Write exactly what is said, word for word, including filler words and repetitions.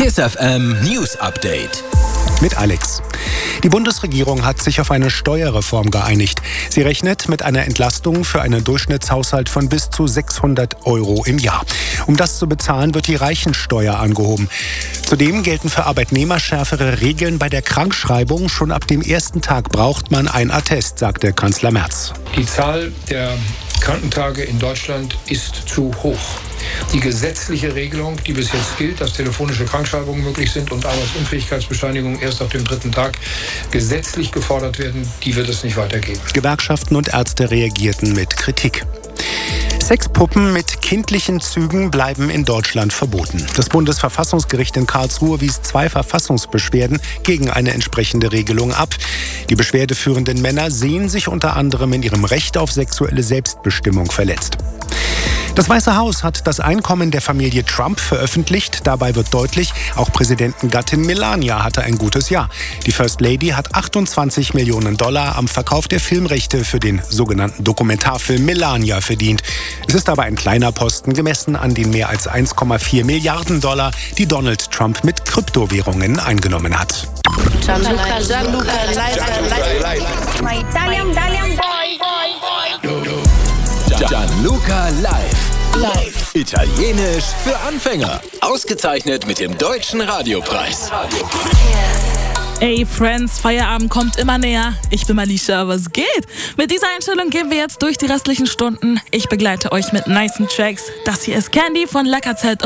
KISS F M News Update. Mit Alex. Die Bundesregierung hat sich auf eine Steuerreform geeinigt. Sie rechnet mit einer Entlastung für einen Durchschnittshaushalt von bis zu sechshundert Euro im Jahr. Um das zu bezahlen, wird die Reichensteuer angehoben. Zudem gelten für Arbeitnehmer schärfere Regeln bei der Krankschreibung. Schon ab dem ersten Tag braucht man ein Attest, sagte Kanzler Merz. Die Zahl der Krankentage in Deutschland ist zu hoch. Die gesetzliche Regelung, die bis jetzt gilt, dass telefonische Krankschreibungen möglich sind und Arbeitsunfähigkeitsbescheinigungen erst ab dem dritten Tag gesetzlich gefordert werden, die wird es nicht weitergeben. Gewerkschaften und Ärzte reagierten mit Kritik. Sexpuppen mit kindlichen Zügen bleiben in Deutschland verboten. Das Bundesverfassungsgericht in Karlsruhe wies zwei Verfassungsbeschwerden gegen eine entsprechende Regelung ab. Die beschwerdeführenden Männer sehen sich unter anderem in ihrem Recht auf sexuelle Selbstbestimmung verletzt. Das Weiße Haus hat das Einkommen der Familie Trump veröffentlicht. Dabei wird deutlich, auch Präsidentengattin Melania hatte ein gutes Jahr. Die First Lady hat achtundzwanzig Millionen Dollar am Verkauf der Filmrechte für den sogenannten Dokumentarfilm Melania verdient. Es ist aber ein kleiner Posten gemessen an den mehr als eins Komma vier Milliarden Dollar, die Donald Trump mit Kryptowährungen eingenommen hat. Gianluca, Gianluca, live, My Italian, Italian boy. Gianluca Live. Live. Italienisch für Anfänger. Ausgezeichnet mit dem Deutschen Radiopreis. Ey, Friends, Feierabend kommt immer näher. Ich bin Alicia, was geht? Mit dieser Einstellung gehen wir jetzt durch die restlichen Stunden. Ich begleite euch mit nicen Tracks. Das hier ist Candy von La Cazette.